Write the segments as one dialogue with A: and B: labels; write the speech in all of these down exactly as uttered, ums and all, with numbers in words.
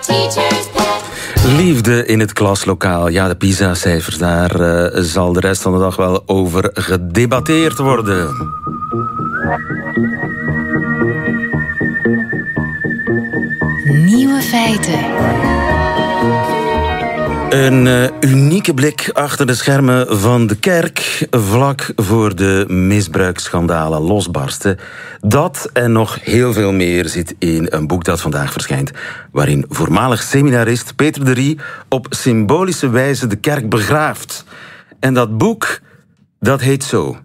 A: teacher's pet.
B: Liefde in het klaslokaal. Ja, de PISA-cijfers, daar uh, zal de rest van de dag wel over gedebatteerd worden.
C: Nieuwe feiten.
B: Een uh, unieke blik achter de schermen van de kerk vlak voor de misbruiksschandalen losbarsten. Dat en nog heel veel meer zit in een boek dat vandaag verschijnt, waarin voormalig seminarist Peter de Rie op symbolische wijze de kerk begraaft. En dat boek, dat heet zo.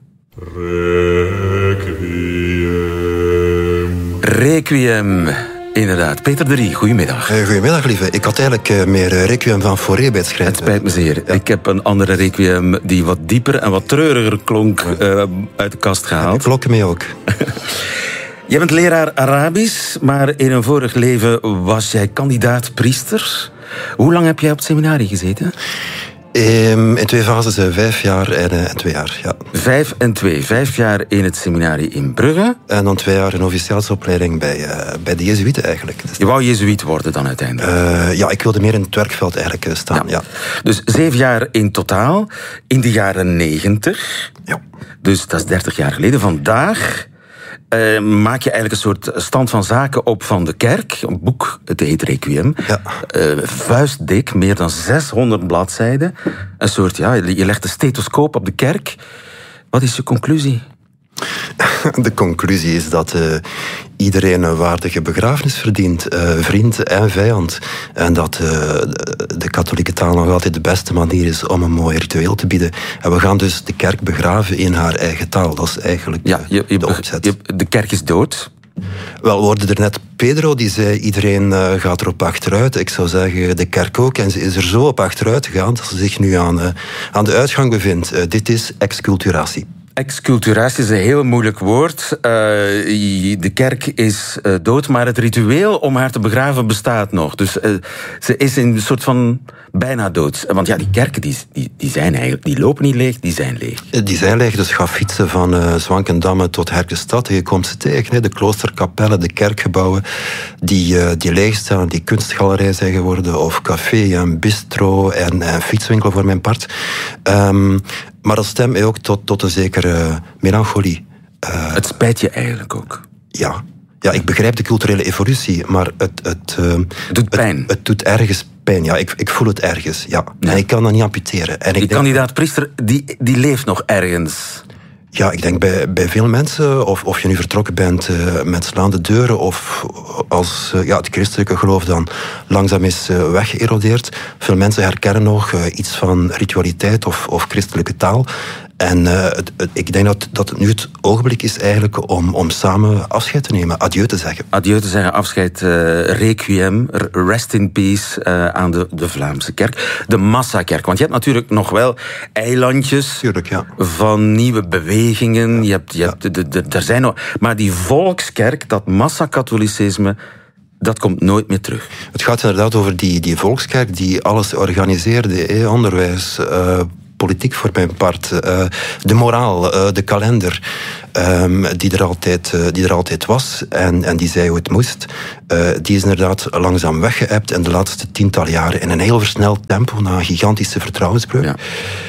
D: Requiem.
B: Requiem. Inderdaad. Peter de Rie, goedemiddag.
E: Uh, goedemiddag, lieve. Ik had eigenlijk uh, meer uh, Requiem van Fauré bij het schrijven.
B: Het spijt me zeer.
E: Ja.
B: Ik heb een andere Requiem die wat dieper en wat treuriger klonk uh, uit de kast gehaald.
E: Ik vlokken mee ook.
B: Jij bent leraar Arabisch, maar in een vorig leven was jij kandidaat priester. Hoe lang heb jij op het seminarie gezeten?
E: Um, in twee fases, uh, vijf jaar en, uh, en twee jaar, ja.
B: Vijf en twee. Vijf jaar in het seminarie in Brugge.
E: En dan twee jaar een officiaalsopleiding bij, uh, bij de Jezuïeten eigenlijk. Dus
B: je wou jezuïet worden dan uiteindelijk?
E: Uh, ja, ik wilde meer in het werkveld eigenlijk uh, staan, ja. ja.
B: Dus zeven jaar in totaal. In de jaren negentig.
E: Ja.
B: Dus dat is dertig jaar geleden. Vandaag Uh, maak je eigenlijk een soort stand van zaken op van de kerk. Een boek, het heet Requiem.
E: Ja.
B: Uh, vuistdik, meer dan zeshonderd bladzijden. Een soort, ja, je legt de stethoscoop op de kerk. Wat is je conclusie?
E: De conclusie is dat uh, iedereen een waardige begrafenis verdient. Uh, vriend en vijand. En dat uh, de katholieke taal nog altijd de beste manier is om een mooi ritueel te bieden. En we gaan dus de kerk begraven in haar eigen taal. Dat is eigenlijk
B: ja, je, je,
E: de opzet.
B: Je, de kerk is dood.
E: Wel, we hoorden er net Pedro, die zei iedereen uh, gaat erop achteruit. Ik zou zeggen, de kerk ook. En ze is er zo op achteruit gegaan dat ze zich nu aan, uh, aan de uitgang bevindt. Uh, dit is exculturatie.
B: Exculturatie is een heel moeilijk woord. Uh, de kerk is uh, dood, maar het ritueel om haar te begraven bestaat nog. Dus uh, ze is in een soort van bijna dood. Want ja, die kerken die, die, die zijn eigenlijk, die lopen niet leeg, die zijn leeg.
E: Die zijn leeg, dus ga fietsen van uh, Zwankendamme tot Herkenstad. Je komt ze tegen, hè. De kloosterkapellen, de kerkgebouwen die, uh, die leeg staan, die kunstgalerij zijn geworden, of café en bistro en, en fietswinkel voor mijn part. Um, Maar dat stemt mij ook tot, tot een zekere melancholie.
B: Uh, het spijt je eigenlijk ook.
E: Ja. Ja, ik begrijp de culturele evolutie, maar het... Het, uh,
B: het doet pijn.
E: Het, het doet ergens pijn, ja. Ik, ik voel het ergens, ja. ja. En ik kan dat niet amputeren. En
B: die
E: ik denk,
B: kandidaat priester, die, die leeft nog ergens.
E: Ja, ik denk bij, bij veel mensen, of, of je nu vertrokken bent uh, met slaande deuren, of als uh, ja, het christelijke geloof dan langzaam is uh, weggeërodeerd. Veel mensen herkennen nog uh, iets van ritualiteit of, of christelijke taal. En uh, het, het, ik denk dat, dat het nu het ogenblik is eigenlijk om, om samen afscheid te nemen, adieu te zeggen.
B: Adieu te zeggen, afscheid, uh, requiem, rest in peace uh, aan de, de Vlaamse kerk. De massakerk, want je hebt natuurlijk nog wel eilandjes
E: Tuurlijk, ja.
B: van nieuwe bewegingen. Je hebt, je hebt, de, de, de, er zijn nog, maar die volkskerk, dat massakatholicisme, dat komt nooit meer terug.
E: Het gaat inderdaad over die, die volkskerk die alles organiseerde, eh, onderwijs, uh, politiek voor mijn part, uh, de moraal, uh, de kalender, um, die, er altijd, uh, die er altijd was en, en die zei hoe het moest, uh, die is inderdaad langzaam weggeëpt en de laatste tientallen jaren in een heel versneld tempo na een gigantische vertrouwensbreuk.
B: Ja.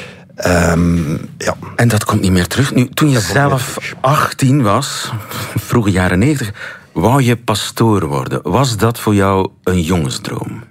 E: Um, ja.
B: En dat komt niet meer terug. Nu, toen je zelf achttien was, vroege jaren negentig, wou je pastoor worden. Was dat voor jou een jongensdroom?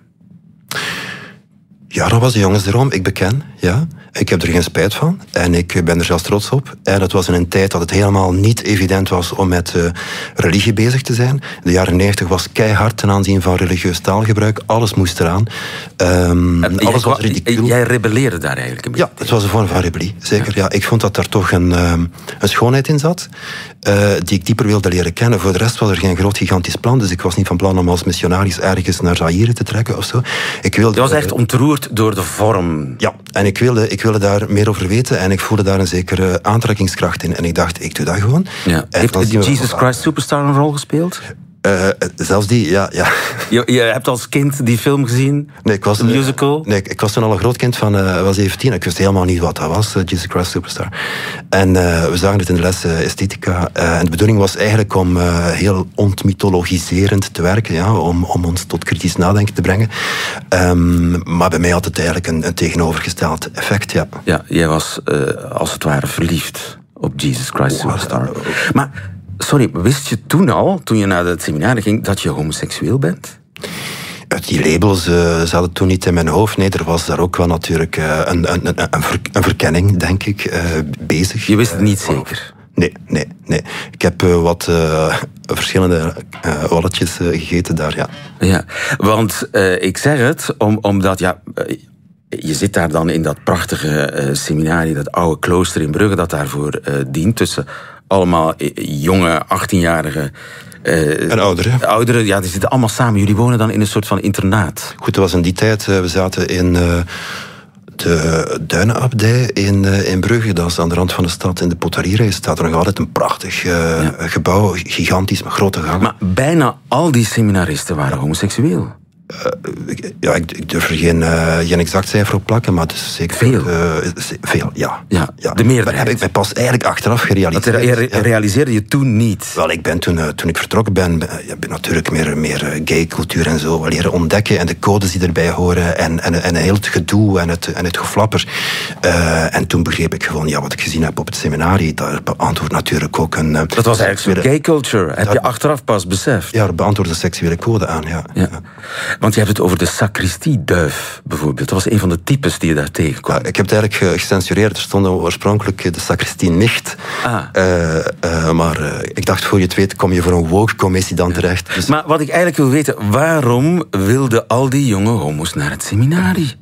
E: Ja, dat was een jongensdroom, ik beken, ja. Ik heb er geen spijt van en ik ben er zelfs trots op. En het was in een tijd dat het helemaal niet evident was om met uh, religie bezig te zijn. De jaren negentig was keihard ten aanzien van religieus taalgebruik. Alles moest eraan. Um,
B: en
E: alles
B: jij,
E: was ridicuul.
B: Jij rebelleerde daar eigenlijk een beetje?
E: Ja, het was een vorm van rebellie, zeker. Ja. Ja, ik vond dat daar toch een, um, een schoonheid in zat, uh, die ik dieper wilde leren kennen. Voor de rest was er geen groot gigantisch plan, dus ik was niet van plan om als missionaris ergens naar Zaïre te trekken of zo. Ik wilde,
B: Je was echt ontroerd door de vorm.
E: Ja, en ik wilde, ik wilde daar meer over weten en ik voelde daar een zekere aantrekkingskracht in. En ik dacht, ik doe dat gewoon.
B: Ja. Heeft Jesus Christ Superstar een rol gespeeld?
E: Uh, zelfs die, ja. ja.
B: Je, je hebt als kind die film gezien?
E: Nee, ik was,
B: een musical?
E: Nee, ik was toen al een groot kind van uh, was zeventien. Ik wist helemaal niet wat dat was, uh, Jesus Christ Superstar. En uh, we zagen het in de les uh, esthetica. Uh, en de bedoeling was eigenlijk om uh, heel ontmythologiserend te werken. Ja, om, om ons tot kritisch nadenken te brengen. Um, maar bij mij had het eigenlijk een, een tegenovergesteld effect, ja.
B: Ja, jij was uh, als het ware verliefd op Jesus Christ Superstar. Oh, maar... Sorry, wist je toen al, toen je naar het seminar ging, dat je homoseksueel bent?
E: Die labels uh, zaten toen niet in mijn hoofd. Nee, er was daar ook wel natuurlijk uh, een, een, een, een, ver, een verkenning, denk ik, uh, bezig.
B: Je wist het niet uh, zeker?
E: Nee, nee, nee. Ik heb uh, wat uh, verschillende uh, walletjes uh, gegeten daar, ja.
B: Ja, want uh, ik zeg het om, omdat, ja... Uh, je zit daar dan in dat prachtige uh, seminarie, dat oude klooster in Brugge, dat daarvoor uh, dient, tussen allemaal jonge, achttienjarige... Uh,
E: en ouderen.
B: Ouderen, ja, die zitten allemaal samen. Jullie wonen dan in een soort van internaat.
E: Goed, dat was in die tijd, uh, we zaten in uh, de Duinenabdij in, uh, in Brugge. Dat is aan de rand van de stad, in de Potarierij. Staat er nog altijd een prachtig uh, ja. gebouw, gigantisch, met grote gangen.
B: Maar bijna al die seminaristen waren homoseksueel.
E: Uh, ja, ik, ik durf er geen, uh, geen exact cijfer op plakken, maar het is zeker...
B: Veel?
E: Uh, veel, ja.
B: ja. Ja, de meerderheid.
E: Maar heb ik mij pas eigenlijk achteraf gerealiseerd.
B: Dat re- realiseerde je toen niet?
E: Wel, ik ben toen, uh, toen ik vertrokken ben, ben, ben natuurlijk meer, meer gay cultuur en zo leren ontdekken en de codes die erbij horen en, en, en heel het gedoe en het, en het geflapper. Uh, en toen begreep ik gewoon, ja, wat ik gezien heb op het seminarie, daar beantwoordt natuurlijk ook een... Uh,
B: dat was eigenlijk zo'n gay culture, heb ja, je achteraf pas beseft?
E: Ja, er beantwoordde seksuele code aan, ja.
B: ja. ja. Want je hebt het over de sacristie-duif, bijvoorbeeld. Dat was een van de types die je daar tegenkwam.
E: Ja, ik heb het eigenlijk gecensureerd. Er stond oorspronkelijk de sacristie nicht.
B: Ah.
E: Uh, uh, maar uh, ik dacht, voor je het weet, kom je voor een woke-commissie dan terecht. Dus...
B: Maar wat ik eigenlijk wil weten, waarom wilden al die jonge homo's naar het seminarie?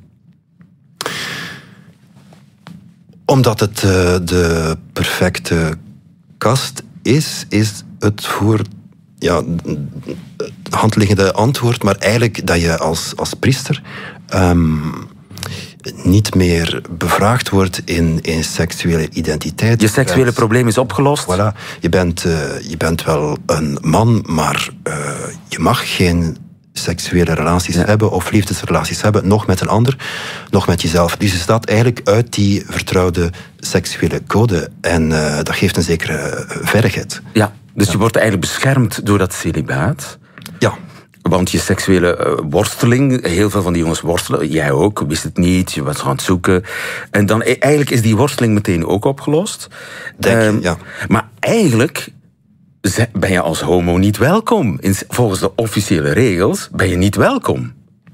E: Omdat het uh, de perfecte kast is, is het voor... Ja, handliggende antwoord, maar eigenlijk dat je als, als priester um, niet meer bevraagd wordt in, in seksuele identiteit.
B: Je seksuele bent, probleem is opgelost?
E: Voilà. Je bent, uh, je bent wel een man, maar uh, je mag geen seksuele relaties ja. hebben of liefdesrelaties hebben, nog met een ander, nog met jezelf. Dus je staat eigenlijk uit die vertrouwde seksuele code en uh, dat geeft een zekere veiligheid.
B: Ja. Dus ja. je wordt eigenlijk beschermd door dat celibaat.
E: Ja.
B: Want je seksuele uh, worsteling, heel veel van die jongens worstelen, jij ook, wist het niet, je was aan het zoeken. En dan eigenlijk is die worsteling meteen ook opgelost.
E: Denk um, ja.
B: Maar eigenlijk ben je als homo niet welkom. In, volgens de officiële regels ben je niet welkom.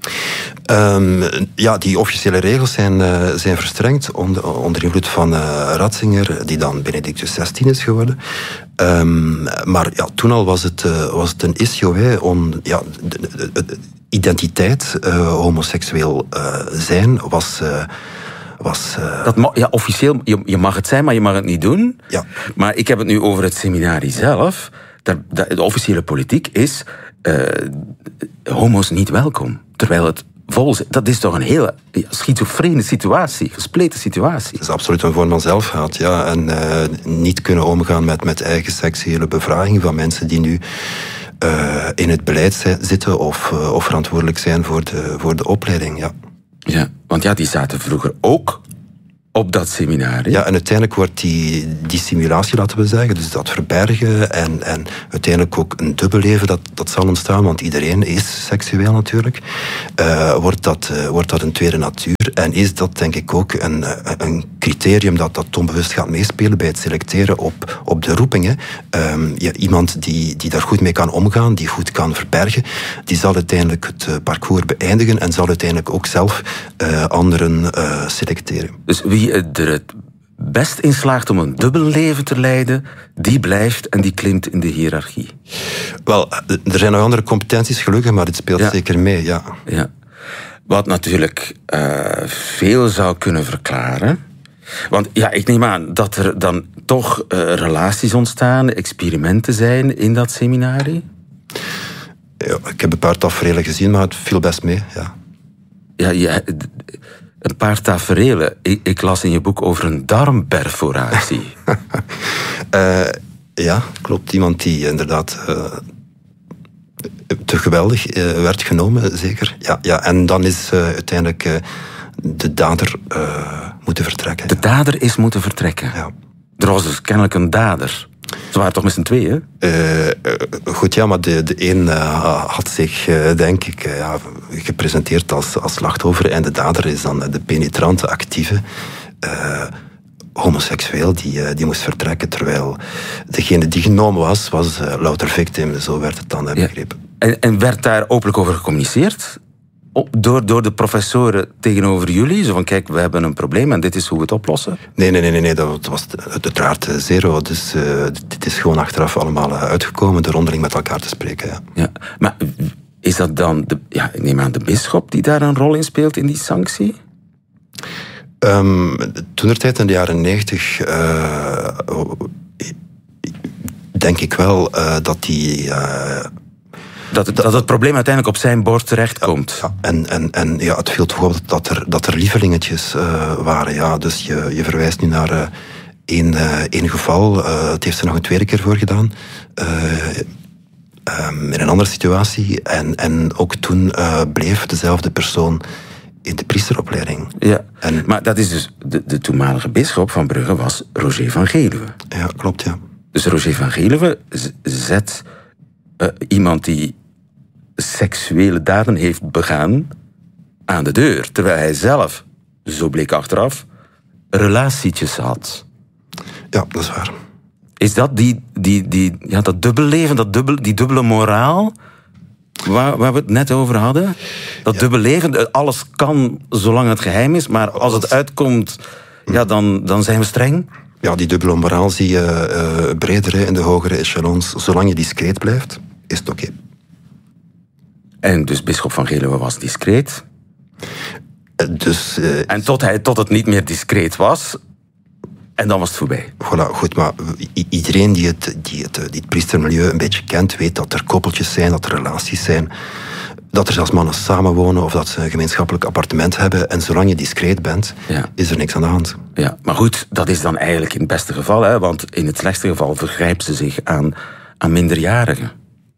E: Um, ja, die officiële regels zijn, uh, zijn verstrengd onder, onder invloed van uh, Ratzinger, die dan Benedictus zestien is geworden. Um, maar ja, toen al was het, uh, was het een issue, hè, om, ja, de, de, de, de identiteit, uh, homoseksueel uh, zijn, was... Uh, Was, uh...
B: dat ma- ja, officieel, je, je mag het zijn, maar je mag het niet doen.
E: Ja.
B: Maar ik heb het nu over het seminarie zelf. De, de, de officiële politiek is uh, homo's niet welkom. Terwijl het vol zit. Dat is toch een hele ja, schizofrene situatie, gespleten situatie.
E: Het is absoluut een vorm van zelfhaat, ja. En uh, niet kunnen omgaan met, met eigen seksuele bevraging van mensen die nu uh, in het beleid zitten of, uh, of verantwoordelijk zijn voor de, voor de opleiding, ja.
B: Ja, want ja, die zaten vroeger ook op dat seminarie.
E: Ja, en uiteindelijk wordt die, die simulatie, laten we zeggen, dus dat verbergen en, en uiteindelijk ook een dubbelleven dat, dat zal ontstaan, want iedereen is seksueel natuurlijk, uh, wordt, dat, uh, wordt dat een tweede natuur. En is dat denk ik ook een, een criterium dat, dat onbewust gaat meespelen bij het selecteren op, op de roepingen. Um, ja, iemand die, die daar goed mee kan omgaan, die goed kan verbergen, die zal uiteindelijk het parcours beëindigen en zal uiteindelijk ook zelf uh, anderen uh, selecteren.
B: Dus wie er het best in slaagt om een dubbel leven te leiden, die blijft en die klimt in de hiërarchie.
E: Wel, er zijn nog andere competenties gelukkig, maar dit speelt ja. zeker mee, ja.
B: ja. Wat natuurlijk uh, veel zou kunnen verklaren. Want ja, ik neem aan dat er dan toch uh, relaties ontstaan, experimenten zijn in dat seminarie?
E: Ja, ik heb een paar taferelen gezien, maar het viel best mee, ja.
B: Ja, ja een paar taferelen. Ik, ik las in je boek over een darmperforatie.
E: uh, ja, klopt. Iemand die inderdaad uh, te geweldig uh, werd genomen, zeker. Ja, ja, en dan is uh, uiteindelijk uh, de dader uh, moeten vertrekken.
B: De dader is moeten vertrekken?
E: Ja.
B: Er was dus kennelijk een dader. Ze waren toch met z'n tweeën?
E: Uh, uh, goed, ja, maar de, de een uh, had zich, uh, denk ik, uh, ja, gepresenteerd als, als slachtoffer. En de dader is dan de penetrante, actieve... Uh, homoseksueel, die, uh, die moest vertrekken, terwijl degene die genomen was, was uh, louter victim. Zo werd het dan uh, begrepen.
B: Ja. En, en werd daar openlijk over gecommuniceerd? Op, door, door de professoren tegenover jullie? Zo van, kijk, we hebben een probleem en dit is hoe we het oplossen?
E: Nee, nee, nee, nee, nee dat was uiteraard zero. Dus uh, dit is gewoon achteraf allemaal uitgekomen door onderling met elkaar te spreken. Ja.
B: Ja, maar is dat dan, de, ja, ik neem aan de bisschop die daar een rol in speelt in die sanctie?
E: Um, toentertijd in de jaren negentig uh, denk ik wel uh, dat die... Uh,
B: dat, het, dat het probleem uiteindelijk op zijn bord terechtkomt.
E: Ja, en, en, en ja, het viel toch op dat er, dat er lievelingetjes uh, waren. Ja. Dus je, je verwijst nu naar uh, één, uh, één geval. Uh, het heeft ze nog een tweede keer voor gedaan. Uh, um, in een andere situatie. En, en ook toen uh, bleef dezelfde persoon in de priesteropleiding.
B: Ja, en, maar dat is dus... De, de toenmalige bisschop van Brugge was Roger van Geluwe.
E: Ja, klopt, ja.
B: Dus Roger van Geluwe zet uh, iemand die seksuele daden heeft begaan aan de deur. Terwijl hij zelf, zo bleek achteraf, relatietjes had.
E: Ja, dat is waar.
B: Is dat die, die, die, ja, dat dubbelleven, dat dubbel, die dubbele moraal... Waar, waar we het net over hadden. Dat ja. dubbele leven, alles kan zolang het geheim is, maar als het uitkomt, ja, dan, dan zijn we streng.
E: Ja, die dubbele moraal zie je uh, breder in de hogere echelons. Zolang je discreet blijft, is het oké. Okay.
B: En dus bisschop van Geluwe was discreet.
E: Uh, dus, uh,
B: en tot, hij, tot het niet meer discreet was... En dan was het voorbij.
E: Voilà, goed, maar iedereen die het, die, het, die het priestermilieu een beetje kent, weet dat er koppeltjes zijn, dat er relaties zijn, dat er zelfs mannen samenwonen of dat ze een gemeenschappelijk appartement hebben. En zolang je discreet bent, ja. is er niks aan de hand.
B: Ja, maar goed, dat is dan eigenlijk in het beste geval, hè, want in het slechtste geval vergrijpt ze zich aan, aan minderjarigen.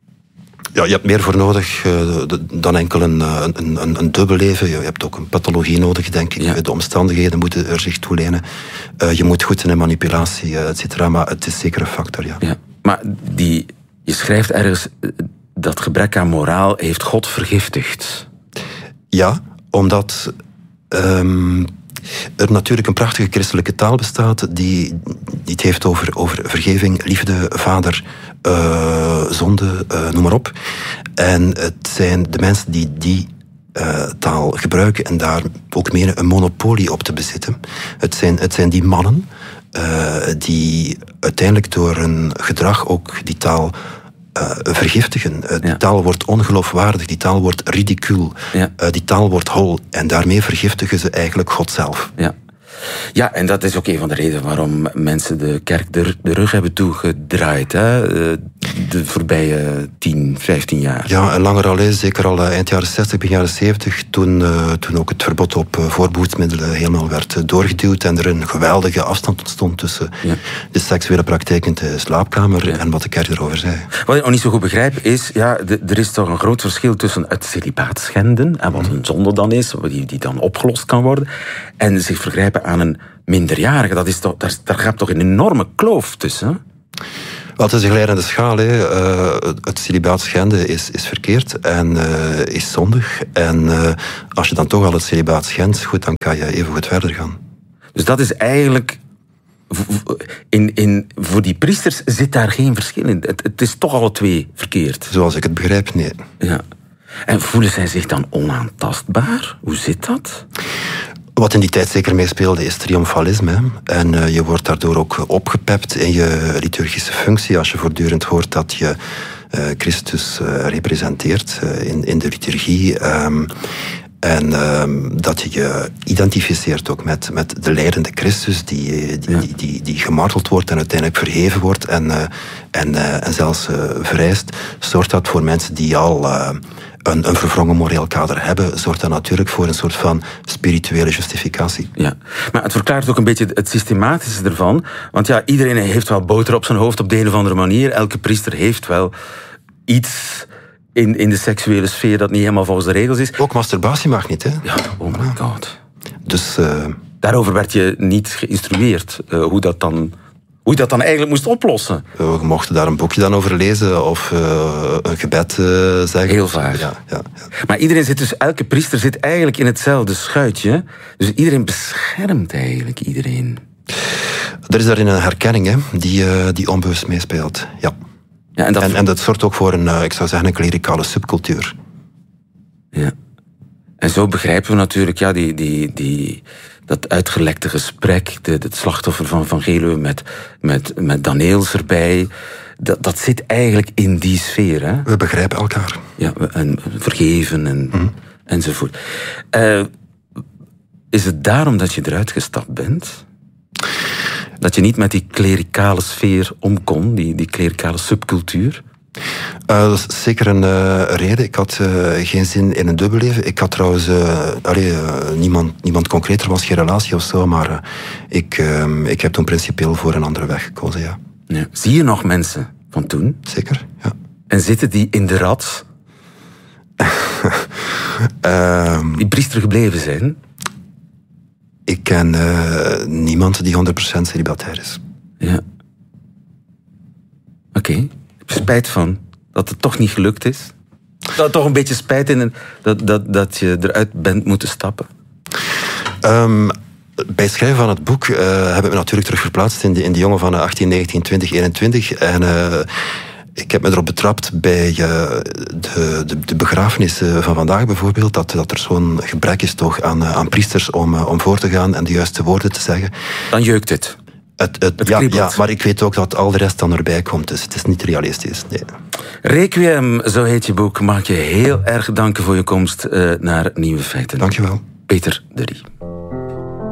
E: Ja, je hebt meer voor nodig uh, dan enkel een, een, een, een dubbelleven. Je hebt ook een pathologie nodig, denk ik. Ja. De omstandigheden moeten er zich toelenen. Uh, je moet goed zijn in manipulatie, uh, et cetera. Maar het is zeker een factor, ja. ja.
B: Maar die, je schrijft ergens... dat gebrek aan moraal heeft God vergiftigd.
E: Ja, omdat... Um, er natuurlijk een prachtige christelijke taal bestaat die, die het heeft over, over vergeving, liefde, vader, uh, zonde, uh, noem maar op. En het zijn de mensen die die uh, taal gebruiken en daar ook menen een monopolie op te bezitten. Het zijn, het zijn die mannen uh, die uiteindelijk door hun gedrag ook die taal Uh, vergiftigen. Uh, die ja. taal wordt ongeloofwaardig, die taal wordt ridicuul, ja. uh, die taal wordt hol. En daarmee vergiftigen ze eigenlijk God zelf.
B: Ja. Ja, en dat is ook een van de redenen waarom mensen de kerk de, de rug hebben toegedraaid. Hè? De voorbije tien, vijftien jaar.
E: Ja, en langer al is, zeker al eind jaren zestig, begin jaren zeventig, toen, uh, toen ook het verbod op uh, voorbehoedsmiddelen helemaal werd uh, doorgeduwd en er een geweldige afstand ontstond tussen ja. de seksuele praktijk in de slaapkamer ja. en wat de kerk erover zei.
B: Wat ik nog niet zo goed begrijp is, ja, de, er is toch een groot verschil tussen het celibaat schenden en wat een zonde dan is, die, die dan opgelost kan worden, en zich vergrijpen aan een minderjarige. Dat is toch, daar, daar gaat toch een enorme kloof tussen?
E: Wel, het is een glijdende schaal. Hè. Uh, het celibaat schenden is, is verkeerd en uh, is zondig. En uh, als je dan toch al het celibaat schendt, goed, dan kan je even goed verder gaan.
B: Dus dat is eigenlijk... In, in, voor die priesters zit daar geen verschil in. Het, het is toch alle twee verkeerd.
E: Zoals ik het begrijp, nee.
B: Ja. En voelen zij zich dan onaantastbaar? Hoe zit dat?
E: Wat in die tijd zeker meespeelde is triomfalisme. Hè. En uh, je wordt daardoor ook opgepept in je liturgische functie. Als je voortdurend hoort dat je uh, Christus uh, representeert uh, in, in de liturgie. Um, en um, dat je je identificeert ook met, met de lijdende Christus die, die, ja. die, die, die gemarteld wordt en uiteindelijk verheven wordt en, uh, en, uh, en zelfs uh, verrijst. Zorgt dat voor mensen die al... Uh, Een, een verwrongen moreel kader hebben, zorgt dat natuurlijk voor een soort van spirituele justificatie.
B: Ja, maar het verklaart ook een beetje het systematische ervan. Want ja, iedereen heeft wel boter op zijn hoofd op de een of andere manier. Elke priester heeft wel iets in, in de seksuele sfeer dat niet helemaal volgens de regels is.
E: Ook masturbatie mag niet, hè?
B: Ja, oh my god.
E: Dus... Uh...
B: Daarover werd je niet geïnstrueerd, uh, hoe dat dan... Hoe je dat dan eigenlijk moest oplossen.
E: We mochten daar een boekje dan over lezen of uh, een gebed uh, zeggen.
B: Heel vaak.
E: Ja, ja, ja.
B: Maar iedereen zit dus, elke priester zit eigenlijk in hetzelfde schuitje. Dus iedereen beschermt eigenlijk iedereen.
E: Er is daarin een herkenning, hè, die, uh, die onbewust meespeelt. Ja. Ja, en, dat... En, en dat zorgt ook voor een, uh, ik zou zeggen, een klerikale subcultuur.
B: Ja. En zo begrijpen we natuurlijk ja, die, die, die, dat uitgelekte gesprek, de, het slachtoffer van Van Geluwe met, met, met Daneels erbij. Dat, dat zit eigenlijk in die sfeer. Hè?
E: We begrijpen elkaar.
B: Ja, en vergeven en, mm. enzovoort. Uh, is het daarom dat je eruit gestapt bent? Dat je niet met die klerikale sfeer om kon, die, die klerikale subcultuur?
E: Uh, dat is zeker een uh, reden. Ik had uh, geen zin in een dubbelleven. Ik had trouwens... Uh, allee, uh, niemand, niemand concreet, er was geen relatie of zo, maar uh, ik, uh, ik heb toen principieel voor een andere weg gekozen, ja.
B: Ja. Zie je nog mensen van toen?
E: Zeker, ja.
B: En zitten die in de rat? uh, die priester gebleven zijn?
E: Ik ken uh, niemand die honderd procent celibatair is.
B: Ja. Oké. Okay. Spijt van dat het toch niet gelukt is? Dat toch een beetje spijt in dat, dat, dat je eruit bent moeten stappen?
E: Um, bij het schrijven van het boek uh, heb ik me natuurlijk terug verplaatst in die, in die jongen van achttien, negentien, twintig, eenentwintig. En uh, ik heb me erop betrapt bij uh, de, de, de begrafenis van vandaag bijvoorbeeld, dat, dat er zo'n gebrek is toch aan, aan priesters om, uh, om voor te gaan en de juiste woorden te zeggen.
B: Dan jeukt het.
E: Het, het, het ja, ja, maar ik weet ook dat al de rest dan erbij komt, dus het is niet realistisch. Nee.
B: Requiem, zo heet je boek. Mag je heel erg danken voor je komst uh, naar Nieuwe Feiten.
E: Dank je wel.
B: Peter de Rie.